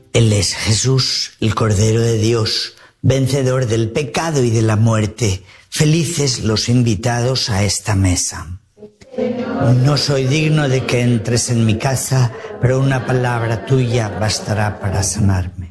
Él es Jesús, el Cordero de Dios, vencedor del pecado y de la muerte. Felices los invitados a esta mesa. No soy digno de que entres en mi casa, pero una palabra tuya bastará para sanarme.